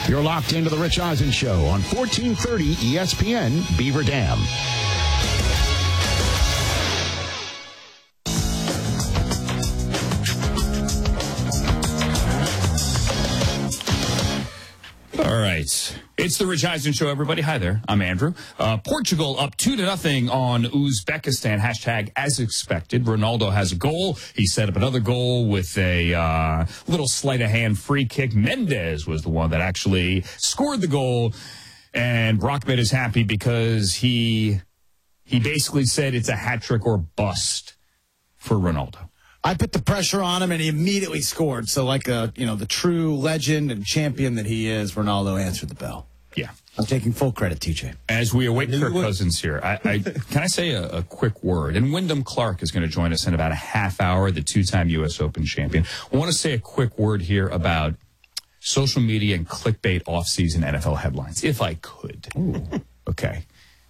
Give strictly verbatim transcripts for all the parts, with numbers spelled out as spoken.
You're locked into the Rich Eisen Show on fourteen thirty E S P N Beaver Dam. All right. It's the Rich Eisen Show, everybody. Hi there. I'm Andrew. Uh, Portugal up two to nothing on Uzbekistan. Hashtag as expected. Ronaldo has a goal. He set up another goal with a uh, little sleight of hand free kick. Mendes was the one that actually scored the goal. And Brockman is happy because he he basically said it's a hat trick or bust for Ronaldo. I put the pressure on him, and he immediately scored. So like a, you know, the true legend and champion that he is, Ronaldo answered the bell. Yeah. I'm taking full credit, T J. As we await Kirk Cousins here, I, I can I say a, a quick word? And Wyndham Clark is going to join us in about a half hour, the two-time U S Open champion. I want to say a quick word here about social media and clickbait off-season N F L headlines, if I could. Ooh. Okay.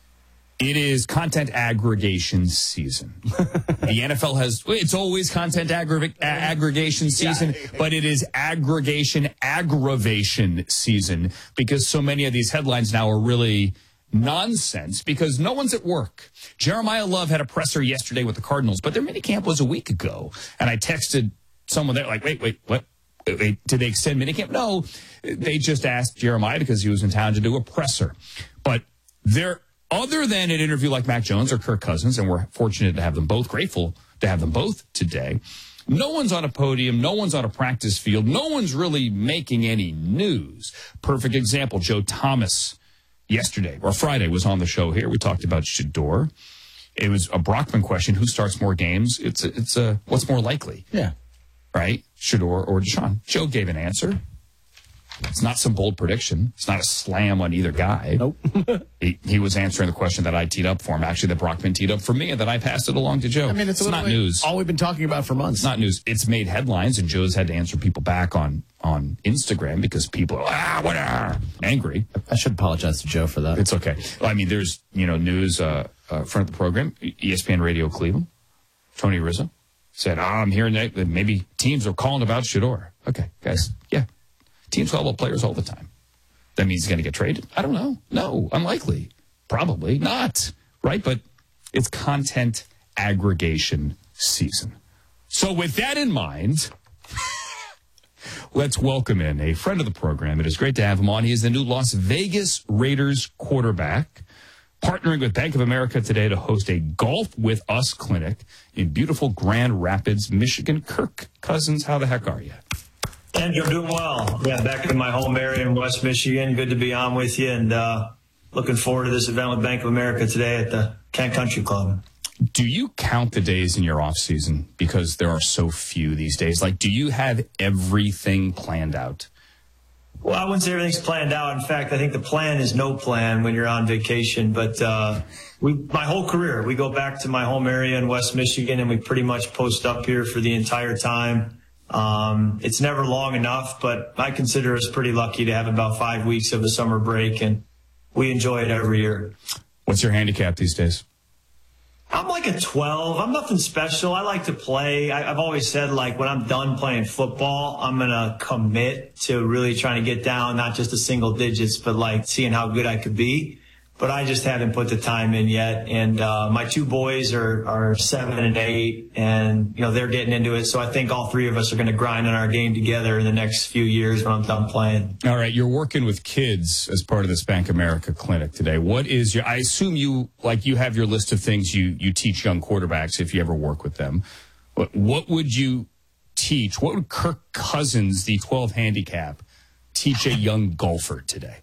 It is content aggregation season. The N F L has, it's always content aggra- aggregation season, yeah. But it is aggregation aggravation season because so many of these headlines now are really nonsense because no one's at work. Jeremiah Love had a presser yesterday with the Cardinals, but their minicamp was a week ago. And I texted someone there like, wait, wait, what? Wait, did they extend minicamp? No, they just asked Jeremiah because he was in town to do a presser. But they're, other than an interview like Mac Jones or Kirk Cousins, and we're fortunate to have them both, grateful to have them both today, no one's on a podium, no one's on a practice field, no one's really making any news. Perfect example, Joe Thomas yesterday, or Friday, was on the show here. We talked about Shedeur. It was a Brockman question, who starts more games? It's a, it's a, what's more likely? Yeah. Right? Shedeur or Deshaun? Joe gave an answer. It's not some bold prediction. It's not a slam on either guy. Nope. he, he was answering the question that I teed up for him, actually, that Brockman teed up for me, and that I passed it along to Joe. I mean, it's, it's not news. All we've been talking about for months. It's not news. It's made headlines, and Joe's had to answer people back on, on Instagram because people are, ah, what are, angry. I should apologize to Joe for that. It's okay. Well, I mean, there's, you know, news, uh, uh, front of the program, E S P N Radio Cleveland, Tony Rizzo said, oh, I'm hearing that maybe teams are calling about Shedeur. Okay, guys, yeah. Teams call about players all the time. That means he's going to get traded? I don't know. No, unlikely. Probably not, right? But it's content aggregation season. So with that in mind, let's welcome in a friend of the program. It is great to have him on. He is the new Las Vegas Raiders quarterback, partnering with Bank of America today to host a Golf with Us clinic in beautiful Grand Rapids, Michigan. Kirk Cousins, how the heck are you? Andrew, I'm doing well. Yeah, back in my home area in West Michigan. Good to be on with you, and uh, looking forward to this event with Bank of America today at the Kent Country Club. Do you count the days in your off season because there are so few these days? Like, do you have everything planned out? Well, I wouldn't say everything's planned out. In fact, I think the plan is no plan when you're on vacation. But uh, we, my whole career, we go back to my home area in West Michigan, and we pretty much post up here for the entire time. Um, it's never long enough, but I consider us pretty lucky to have about five weeks of a summer break, and we enjoy it every year. What's your handicap these days? I'm like a twelve. I'm nothing special. I like to play. I, I've always said, like, when I'm done playing football, I'm going to commit to really trying to get down, not just the single digits, but like seeing how good I could be. But I just haven't put the time in yet. And uh, my two boys are, are seven and eight, and, you know, they're getting into it. So I think all three of us are going to grind on our game together in the next few years when I'm done playing. All right. You're working with kids as part of this Bank America clinic today. What is your, I assume you, like, you have your list of things you, you teach young quarterbacks if you ever work with them. But what would you teach? What would Kirk Cousins, the twelve handicap, teach a young golfer today?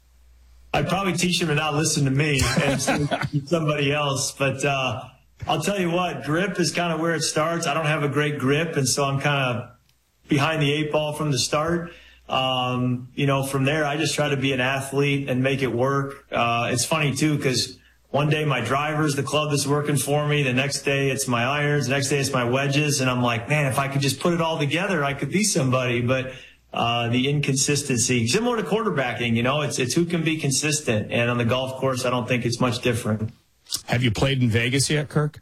I'd probably teach him to not listen to me and somebody else. But uh, I'll tell you what, grip is kind of where it starts. I don't have a great grip, and so I'm kind of behind the eight ball from the start. Um, you know, from there, I just try to be an athlete and make it work. Uh, it's funny, too, because one day my driver's the club that's working for me. The next day it's my irons. The next day it's my wedges. And I'm like, man, if I could just put it all together, I could be somebody. But Uh, the inconsistency, similar to quarterbacking, you know, it's it's who can be consistent. And on the golf course, I don't think it's much different. Have you played in Vegas yet, Kirk?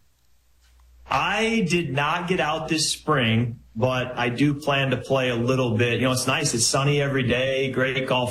I did not get out this spring, but I do plan to play a little bit. You know, it's nice. It's sunny every day, great golf